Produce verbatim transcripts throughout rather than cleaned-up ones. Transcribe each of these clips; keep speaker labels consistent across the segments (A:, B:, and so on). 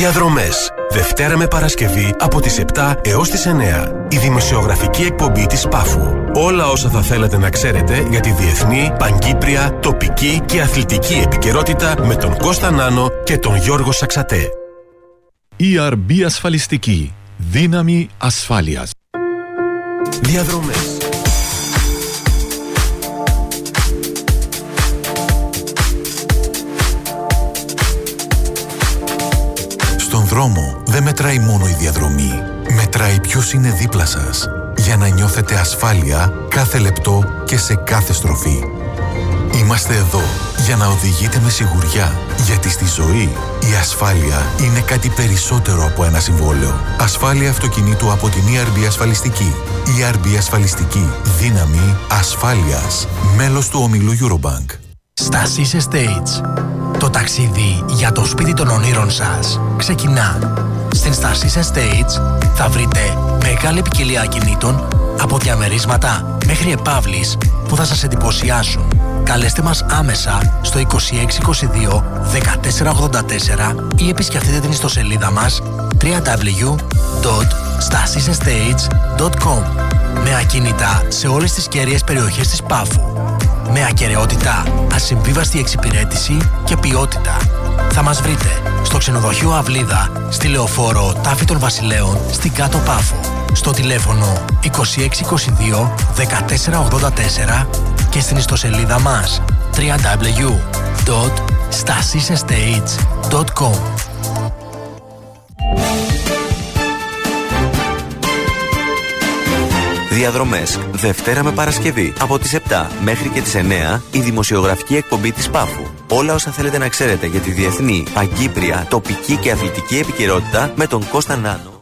A: Διαδρομές. Δευτέρα με Παρασκευή από τις επτά έως τις εννέα. Η δημοσιογραφική εκπομπή της Πάφου. Όλα όσα θα θέλατε να ξέρετε για τη διεθνή, παγκύπρια, τοπική και αθλητική επικαιρότητα με τον Κώστα Νάνο και τον Γιώργο Σαξατέ.
B: ι αρ μπι Ασφαλιστική. Δύναμη ασφάλειας.
A: Διαδρομές.
C: Στον δρόμο δεν μετράει μόνο η διαδρομή. Μετράει ποιος είναι δίπλα σας, για να νιώθετε ασφάλεια κάθε λεπτό και σε κάθε στροφή. Είμαστε εδώ για να οδηγείτε με σιγουριά, γιατί στη ζωή η ασφάλεια είναι κάτι περισσότερο από ένα συμβόλαιο. Ασφάλεια αυτοκινήτου από την ι αρ μπι Ασφαλιστική. ι αρ μπι Ασφαλιστική. Δύναμη ασφάλειας. Μέλος του ομίλου Eurobank.
D: Στα Sis Estates. Το ταξίδι για το σπίτι των ονείρων σας ξεκινά. Στην Sis Estates θα βρείτε μεγάλη ποικιλία ακινήτων από διαμερίσματα μέχρι επαύλεις που θα σας εντυπωσιάσουν. Καλέστε μας άμεσα στο είκοσι έξι είκοσι δύο δεκατέσσερα ογδόντα τέσσερα ή επισκεφτείτε την ιστοσελίδα μας double-u double-u double-u τελεία stasisestates τελεία com με ακίνητα σε όλες τις κέρυες περιοχές της Πάφου. Με ακεραιότητα, ασυμβίβαστη εξυπηρέτηση και ποιότητα. Θα μας βρείτε στο ξενοδοχείο Αυλίδα, στη Λεωφόρο Τάφη των Βασιλέων, στην Κάτω Πάφο. Στο τηλέφωνο είκοσι έξι είκοσι δύο δεκατέσσερα ογδόντα τέσσερα και στην ιστοσελίδα μας double-u double-u double-u τελεία stasisestates τελεία com.
E: Διαδρομές. Δευτέρα με Παρασκευή από τις επτά μέχρι και τις εννέα η δημοσιογραφική εκπομπή της Πάφου. Όλα όσα θέλετε να ξέρετε για τη διεθνή, παγκύπρια, τοπική και αθλητική επικαιρότητα με τον Κώστα Νάνο.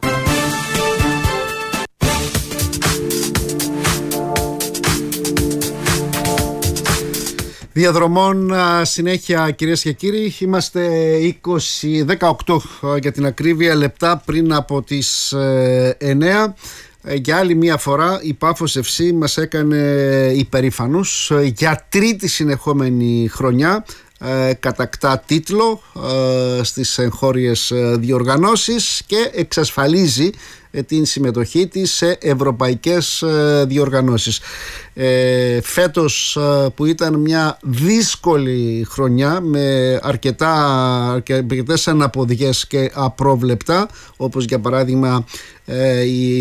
F: Διαδρομών συνέχεια, κυρίες και κύριοι. Είμαστε είκοσι, δεκαοκτώ για την ακρίβεια λεπτά πριν από τις εννέα. Για άλλη μία φορά η Πάφος εφ σι μας έκανε υπερήφανους. Για τρίτη συνεχόμενη χρονιά ε, κατακτά τίτλο ε, στις εγχώριες διοργανώσεις και εξασφαλίζει ε, την συμμετοχή της σε ευρωπαϊκές ε, διοργανώσεις. Ε, φέτος ε, που ήταν μια δύσκολη χρονιά με αρκετά, αρκετές αναποδιές και απρόβλεπτα, όπως για παράδειγμα ε, η,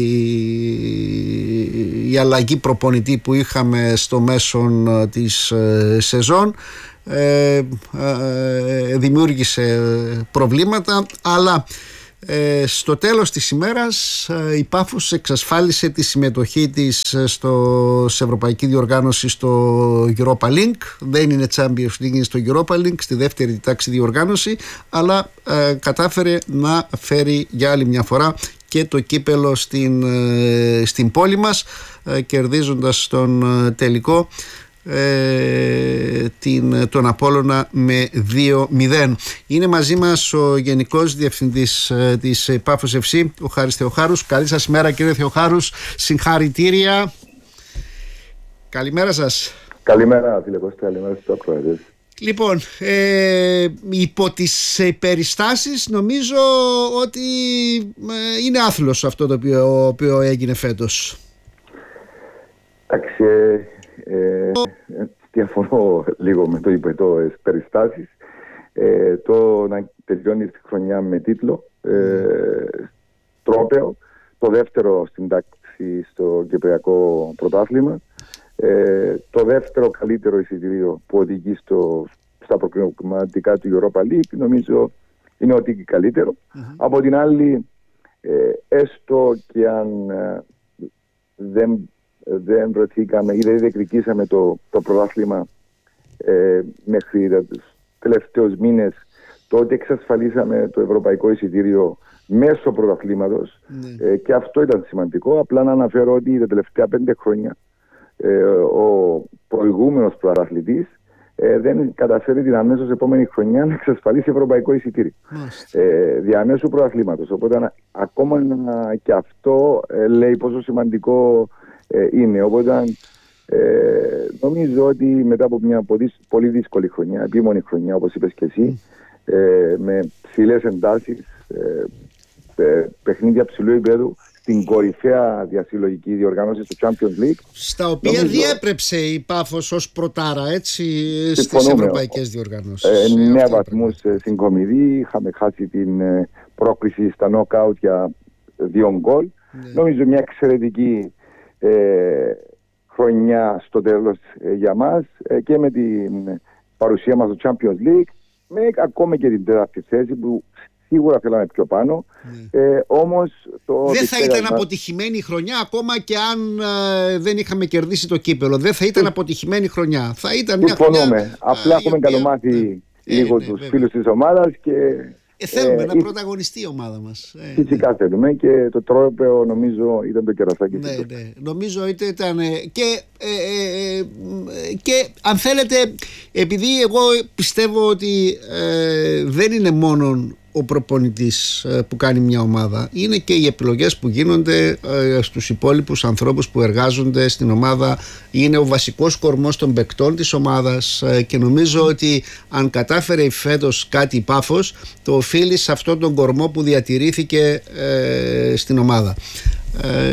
F: η αλλαγή προπονητή που είχαμε στο μέσον ε, της ε, σεζόν, ε, ε, δημιούργησε προβλήματα, αλλά Ε, στο τέλος της ημέρας ε, η Πάφος εξασφάλισε τη συμμετοχή της στο, σε ευρωπαϊκή διοργάνωση στο Europa League. Δεν είναι Champions League, είναι στο Europa League, στη δεύτερη τάξη διοργάνωση, αλλά ε, κατάφερε να φέρει για άλλη μια φορά και το κύπελο στην, ε, στην πόλη μας, ε, κερδίζοντας τον ε, τελικό Ε, την, τον Απόλλωνα με δύο μηδέν. Είναι μαζί μας ο Γενικός Διευθυντής ε, της Πάφος εφ σι, ο Χάρης Θεοχάρους. Καλή σας ημέρα, κύριε Θεοχάρους. Συγχαρητήρια. Καλημέρα σας.
G: Καλημέρα, φίλε Κώστα. Καλημέρα στους ακροατές.
F: Λοιπόν, ε, υπό τις περιστάσεις νομίζω ότι ε, είναι άθλος αυτό το οποίο, οποίο έγινε φέτος.
G: Εντάξει, Ε, διαφωνώ λίγο με το υπετό περιστάσεις. Ε, το να τελειώνει τη χρονιά με τίτλο ε, τρόπαιο, το δεύτερο στην τάξη στο κυπριακό πρωτάθλημα, ε, το δεύτερο καλύτερο εισιτήριο που οδηγεί στο, στα προκριματικά του Europa League, νομίζω είναι ότι και καλύτερο. Mm-hmm. Από την άλλη, ε, έστω και αν ε, δεν δεν βρεθήκαμε ή δεν διεκδικήσαμε το, το πρωτάθλημα ε, μέχρι τους τελευταίους μήνες, τότε εξασφαλίσαμε το ευρωπαϊκό εισιτήριο μέσω πρωταθλήματος, mm. ε, και αυτό ήταν σημαντικό. Απλά να αναφέρω ότι τα τελευταία πέντε χρόνια ε, ο προηγούμενος πρωταθλητής ε, δεν καταφέρει την αμέσως επόμενη χρονιά να εξασφαλίσει ευρωπαϊκό εισιτήριο mm. ε, διαμέσου πρωταθλήματος. Οπότε ακόμα και αυτό ε, λέει πόσο σημαντικό είναι. Οπότε ε, νομίζω ότι μετά από μια πολύ, πολύ δύσκολη χρονιά, επίμονη χρονιά όπως είπες και εσύ, ε, με ψηλές εντάσεις, ε, ε, παιχνίδια ψηλού επίπεδου στην κορυφαία διασυλλογική διοργάνωση του Champions League.
F: Στα οποία νομίζω... διέπρεψε η Πάφος ως πρωτάρα, έτσι, στις ευρωπαϊκές διοργανώσεις.
G: Ε, νέα βαθμούς στην Κομιδή, είχαμε χάσει την ε, πρόκριση στα νοκάουτ για δύο γκολ. Ναι. Νομίζω μια εξαιρετική ε, χρονιά στο τέλος ε, για μας ε, και με την παρουσία μας στο Champions League, με ακόμα και την τέταρτη θέση που σίγουρα θέλαμε πιο πάνω. Ναι. Ε, όμως το
F: δεν θα ήταν μας... αποτυχημένη η χρονιά ακόμα και αν ε, δεν είχαμε κερδίσει το κύπελο. Δεν θα ήταν αποτυχημένη χρονιά. Θα ήταν μια χρονιά.
G: Απλά έχουμε οποία... καλομάθει ναι. λίγο ναι, τους ναι, φίλους της ομάδας και
F: Ε, θέλουμε ε, να ε, πρωταγωνιστεί η ομάδα μας. Ε,
G: φυσικά ναι. θέλουμε και το τρόπαιο νομίζω ήταν το κερασάκι.
F: Ναι, ναι. Νομίζω ήταν και, ε, ε, και αν θέλετε, επειδή εγώ πιστεύω ότι ε, δεν είναι μόνο ο προπονητής που κάνει μια ομάδα, είναι και οι επιλογές που γίνονται ε, στους υπόλοιπους ανθρώπους που εργάζονται στην ομάδα. Είναι ο βασικός κορμός των παικτών της ομάδας ε, και νομίζω ότι αν κατάφερε φέτος κάτι η Πάφος, το οφείλει σε αυτόν τον κορμό που διατηρήθηκε ε, στην ομάδα, ε, ε,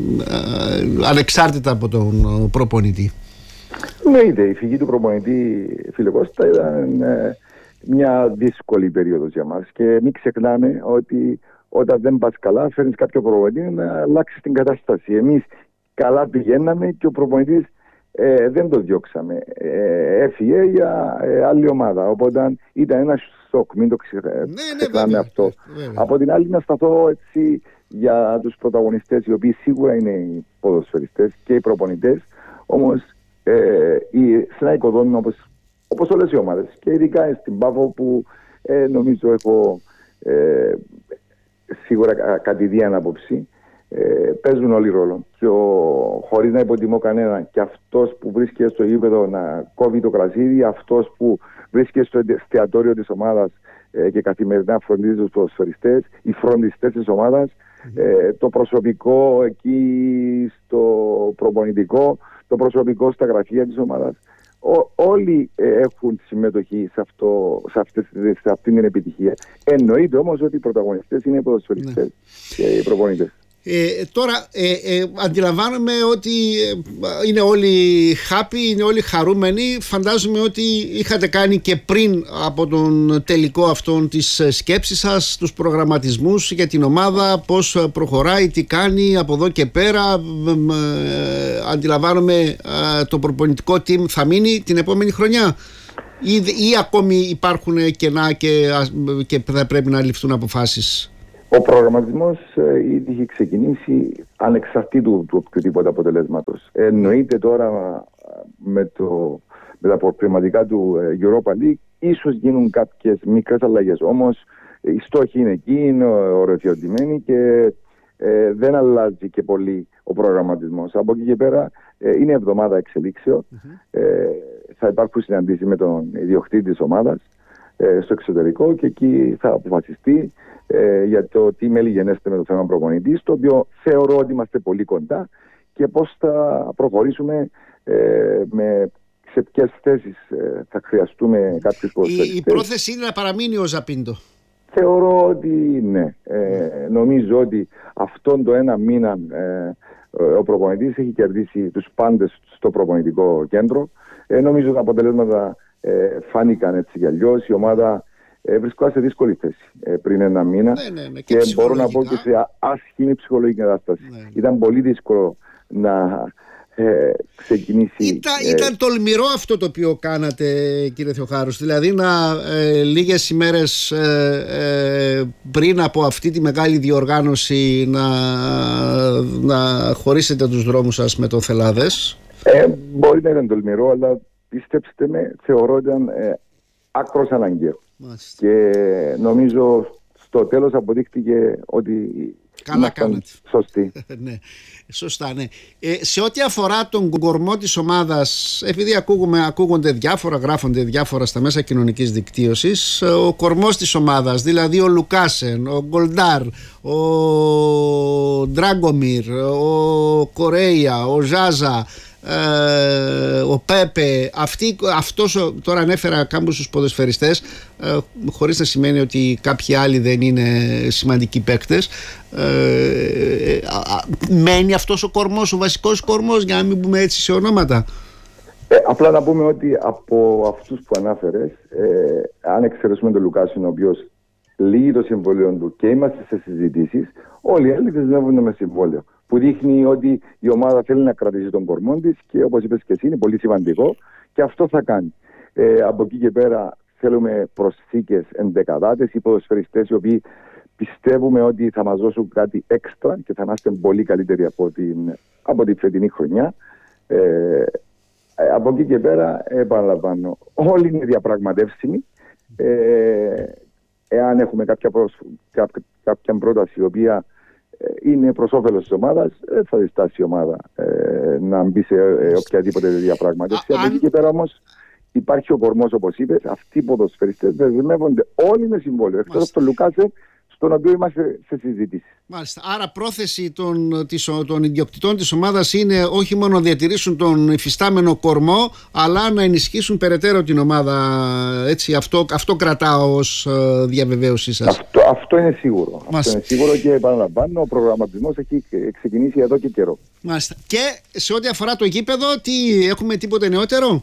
F: ανεξάρτητα από τον προπονητή.
G: Ναι, η φυγή του προπονητή, φίλε Κώστα, ήταν ε, μια δύσκολη περίοδος για μας και μην ξεχνάμε ότι όταν δεν πας καλά φέρνεις κάποιο προπονητή να αλλάξει την κατάσταση. Εμείς καλά πηγαίναμε και ο προπονητής ε, δεν το διώξαμε, ε, έφυγε για ε, άλλη ομάδα, οπότε ήταν ένα σοκ, μην το ξεχνάμε ναι, ναι, αυτό. Βέβαια. Από την άλλη να σταθώ έτσι για τους πρωταγωνιστές, οι οποίοι σίγουρα είναι οι ποδοσφαιριστές και οι προπονητές, όμως ε, η, σε ένα οικοδόμημα όπως όπως όλες οι ομάδες και ειδικά στην Πάφο που ε, νομίζω έχω ε, σίγουρα κα, κατηδίαν άποψη, ε, παίζουν όλοι ρόλο και ο, χωρίς να υποτιμώ κανένα, και αυτός που βρίσκεται στο γήπεδο να κόβει το κρασίδι, αυτός που βρίσκεται στο εστιατόριο της ομάδας ε, και καθημερινά φροντίζει τους ποδοσφαιριστές, οι φροντιστές της ομάδας, ε, το προσωπικό εκεί στο προπονητικό, το προσωπικό στα γραφεία της ομάδας. Ό, όλοι ε, έχουν συμμετοχή σε, αυτό, σε, αυτές, σε αυτήν την επιτυχία. Εννοείται όμως ότι οι πρωταγωνιστές είναι οι ποδοσφαιριστές ναι. και οι προπονητές.
F: Ε, τώρα ε, ε, αντιλαμβάνομαι ότι είναι όλοι happy, είναι όλοι χαρούμενοι. Φαντάζομαι ότι είχατε κάνει και πριν από τον τελικό αυτόν τις σκέψεις σας, τους προγραμματισμούς για την ομάδα, πώς προχωράει, τι κάνει από εδώ και πέρα. ε, Αντιλαμβάνομαι ε, το προπονητικό team θα μείνει την επόμενη χρονιά ή, ή ακόμη υπάρχουν κενά και, και θα πρέπει να ληφθούν αποφάσεις?
G: Ο προγραμματισμός ε, ήδη έχει ξεκινήσει ανεξαρτήτου του οποιοδήποτε αποτελέσματος. Εννοείται τώρα με, το, με τα προκριματικά του Europa League ίσως γίνουν κάποιες μικρές αλλαγές. Όμως οι στόχοι είναι εκεί, είναι οριοθετημένοι και ε, δεν αλλάζει και πολύ ο προγραμματισμός. Από εκεί και πέρα ε, είναι εβδομάδα εξελίξεων. Mm-hmm. Ε, θα υπάρχουν συναντήσεις με τον ιδιοκτήτη της ομάδας ε, στο εξωτερικό και εκεί θα αποφασιστεί Ε, για το τι μέλη γενέστε με το θέμα προπονητή, το οποίο θεωρώ ότι είμαστε πολύ κοντά και πώς θα προχωρήσουμε ε, με σε ποιες θέσεις ε, θα χρειαστούμε κάποιους ποδοσφαιριστές.
F: Η, η πρόθεση είναι να παραμείνει ο Ζαπίντο.
G: Θεωρώ ότι ναι. Ε, νομίζω ότι αυτόν το ένα μήνα ε, ο προπονητής έχει κερδίσει τους πάντες στο προπονητικό κέντρο. Ε, νομίζω τα αποτελέσματα ε, φάνηκαν έτσι κι αλλιώς. Η ομάδα Ε, βρισκόταν σε δύσκολη θέση ε, πριν ένα μήνα
F: ναι, ναι, ναι, και,
G: και μπορώ να πω και σε άσχημη ψυχολογική κατάσταση. Ναι. Ήταν πολύ δύσκολο να ε, ξεκινήσει.
F: Ήταν,
G: ε,
F: ήταν τολμηρό αυτό το οποίο κάνατε, κύριε Θεοχάρους, δηλαδή να ε, λίγες ημέρες ε, ε, πριν από αυτή τη μεγάλη διοργάνωση να, να χωρίσετε τους δρόμους σας με τον Θελάδες.
G: Ε, μπορεί να ήταν τολμηρό, αλλά πίστεψτε με, θεωρώ ήταν ε, άκρος αναγκαίο. Μάλιστα. Και νομίζω στο τέλος αποδείχτηκε ότι
F: καλά κάνατε.
G: Σωστή.
F: Ναι, σωστά, ναι. Ε, σε ό,τι αφορά τον κορμό της ομάδας, επειδή ακούγουμε, ακούγονται διάφορα, γράφονται διάφορα στα μέσα κοινωνικής δικτύωσης, ο κορμός της ομάδας, δηλαδή ο Λουκάσεν, ο Γκολντάρ, ο Ντράγκομιρ, ο Κορέια, ο Ζάζα, ε, ο Πέπε, αυτοί, αυτός, τώρα ανέφερα κάμποσους ποδοσφαιριστές, ε, χωρίς να σημαίνει ότι κάποιοι άλλοι δεν είναι σημαντικοί παίκτες. Ε, ε, α, μένει αυτός ο κορμός, ο βασικός κορμός, για να μην πούμε έτσι σε ονόματα.
G: Ε, απλά να πούμε ότι από αυτούς που ανάφερες, ε, αν εξαιρέσουμε τον Λουκάσιν, ο οποίος λύγει το συμβόλαιο του και είμαστε σε συζητήσεις, όλοι οι άλλοι δεσμεύονται με συμβόλαιο. Που δείχνει ότι η ομάδα θέλει να κρατήσει τον κορμό της και όπως είπες και εσύ, είναι πολύ σημαντικό και αυτό θα κάνει. Ε, από εκεί και πέρα θέλουμε προσθήκες ενδεκαδάτες ή ποδοσφαιριστές οι οποίοι πιστεύουμε ότι θα μας δώσουν κάτι έξτρα και θα είμαστε πολύ καλύτεροι από την, από την φετινή χρονιά. Ε, από εκεί και πέρα, επαναλαμβάνω, όλοι είναι διαπραγματεύσιμοι. Ε, εάν έχουμε κάποια, προσ... κάποια, κάποια πρόταση η οποία είναι προς όφελος της ομάδας, δεν θα διστάσει η ομάδα ε, να μπει σε ε, οποιαδήποτε διαπραγματεύση. Από εκεί και πέρα όμως υπάρχει ο κορμός, όπως είπες, αυτοί οι ποδοσφαιριστές δεσμεύονται όλοι με συμβόλαιο. Εκτός από τον Λουκάσε, στον οποίο είμαστε σε συζήτηση.
F: Μάλιστα. Άρα πρόθεση των, της, των ιδιοκτητών της ομάδας είναι όχι μόνο να διατηρήσουν τον υφιστάμενο κορμό, αλλά να ενισχύσουν περαιτέρω την ομάδα. Έτσι, αυτό, αυτό κρατάω ως uh, διαβεβαίωσή σας.
G: Αυτό, αυτό είναι σίγουρο. Αυτό είναι σίγουρο και επαναλαμβάνω, ο προγραμματισμός έχει ξεκινήσει εδώ και καιρό.
F: Μάλιστα. Και σε ό,τι αφορά το γήπεδο, τι, έχουμε τίποτε νεότερο?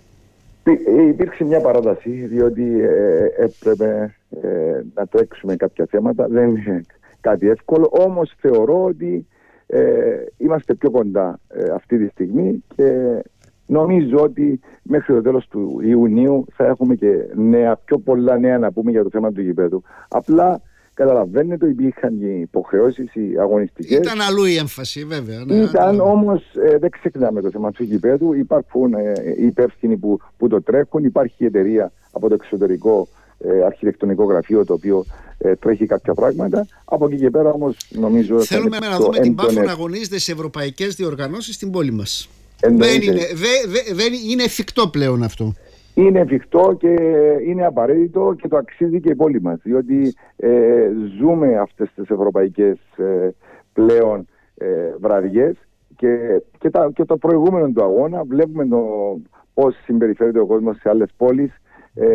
G: Υπήρξε μια παράταση, διότι ε, έπρεπε ε, να τρέξουμε κάποια θέματα. Δεν είναι κάτι εύκολο, όμως θεωρώ ότι ε, είμαστε πιο κοντά ε, αυτή τη στιγμή και νομίζω ότι μέχρι το τέλος του Ιουνίου θα έχουμε και νέα, πιο πολλά νέα να πούμε για το θέμα του γηπέδου. Απλά καταλαβαίνετε, υπήρχαν οι υποχρεώσεις, οι αγωνιστικές.
F: Ήταν αλλού η έμφαση, βέβαια. Ναι,
G: Ήταν
F: ναι.
G: όμως, ε, δεν ξεχνάμε το θέμα του γηπέδου. Υπάρχουν ε, οι υπεύθυνοι που, που το τρέχουν. Υπάρχει η εταιρεία από το εξωτερικό ε, αρχιτεκτονικό γραφείο, το οποίο ε, τρέχει κάποια πράγματα. Από εκεί και πέρα όμως νομίζω.
F: Θέλουμε να δούμε την Πάφο να αγωνίζεται σε ευρωπαϊκές διοργανώσεις στην πόλη μας. Δεν είναι, δε, δε, δε, είναι εφικτό πλέον αυτό.
G: Είναι εφικτό και είναι απαραίτητο και το αξίζει και η πόλη μας, διότι ε, ζούμε αυτές τις ευρωπαϊκές ε, πλέον ε, βραδιές και, και, τα, και το προηγούμενο του αγώνα βλέπουμε το, πώς συμπεριφέρεται ο κόσμος σε άλλες πόλεις, ε,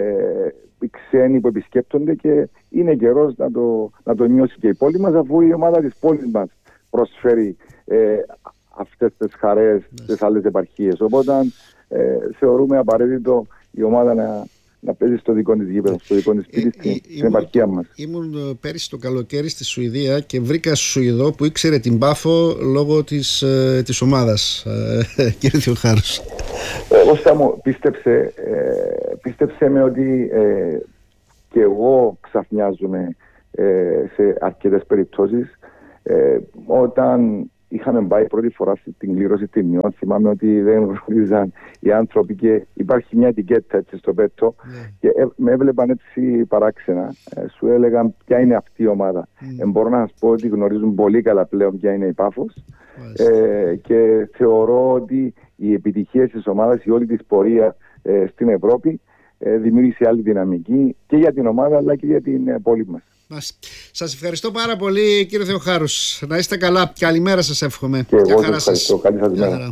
G: οι ξένοι που επισκέπτονται, και είναι καιρός να το, να το νιώσει και η πόλη μας, αφού η ομάδα της πόλης μας προσφέρει ε, αυτές τις χαρές στις άλλες επαρχίες. Οπότε ε, θεωρούμε απαραίτητο η ομάδα να, να παίζει στο δικό της γήπεδο, στο δικό της σπίτι, στην, ε, στην επαρχία μας.
F: Ήμουν πέρυσι το καλοκαίρι στη Σουηδία και βρήκα Σουηδό που ήξερε την Πάφο λόγω της, ε, της ομάδας, ε, κύριε Θεοχάρους.
G: Κώστα μου, πίστεψε, ε, πίστεψε με ότι ε, και εγώ ξαφνιάζομαι ε, σε αρκετές περιπτώσεις. Ε, όταν είχαμε πάει πρώτη φορά στην κλήρωση στην Νιόν, θυμάμαι ότι δεν γνωρίζαν οι άνθρωποι και υπάρχει μια ετικέτα έτσι στο πέτο yeah. και ε, με έβλεπαν έτσι παράξενα. Ε, σου έλεγαν ποια είναι αυτή η ομάδα. Mm. Ε, μπορώ να σας πω ότι γνωρίζουν πολύ καλά πλέον ποια είναι η Πάφος mm. ε, και θεωρώ ότι οι επιτυχίες της ομάδας, η όλη της πορεία ε, στην Ευρώπη ε, δημιούργησε άλλη δυναμική και για την ομάδα αλλά και για την ε, πόλη μας.
F: Σας ευχαριστώ πάρα πολύ, κύριε Θεοχάρους. Να είστε καλά. Καλημέρα σας εύχομαι.
G: Και εγώ σας ευχαριστώ. Καλή σας μέρα.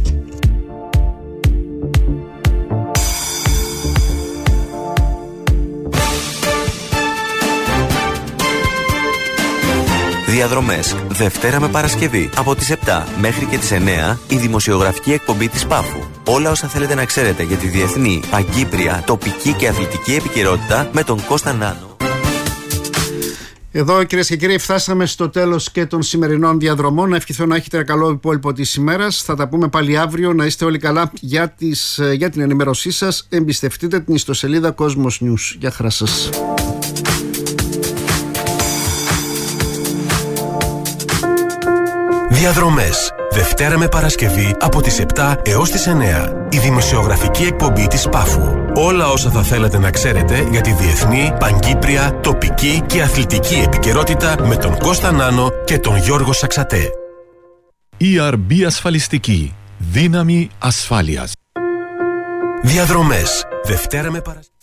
E: Διαδρομές Δευτέρα με Παρασκευή από τις επτά μέχρι και τις εννέα, η δημοσιογραφική εκπομπή της Πάφου. Όλα όσα θέλετε να ξέρετε για τη διεθνή, παγκύπρια, τοπική και αθλητική επικαιρότητα με τον Κώστα Νάνο.
F: Εδώ, κυρίες και κύριοι, φτάσαμε στο τέλος και των σημερινών διαδρομών. Να ευχηθώ να έχετε ένα καλό υπόλοιπο της ημέρας. Θα τα πούμε πάλι αύριο. Να είστε όλοι καλά. Για, τις, για την ενημέρωσή σας, εμπιστευτείτε την ιστοσελίδα Cosmos News. Γεια χαρά σας.
A: Διαδρομές. Δευτέρα με Παρασκευή από τις επτά έως τις εννέα. Η δημοσιογραφική εκπομπή της Πάφου. Όλα όσα θα θέλετε να ξέρετε για τη διεθνή, παγκύπρια, τοπική και αθλητική επικαιρότητα με τον Κώστα Νάνο και τον Γιώργο Σαξατέ.
B: ι αρ μπι Ασφαλιστική. Δύναμη ασφάλειας.
A: Διαδρομές. Δευτέρα με Παρασκευή.